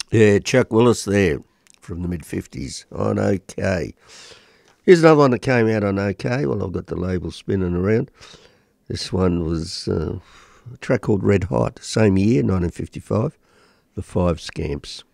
Yeah, Chuck Willis there from the mid-50s on OK. Here's another one that came out on OK. Well, I've got the label spinning around. This one was a track called Red Hot, same year, 1955, The Five Scamps.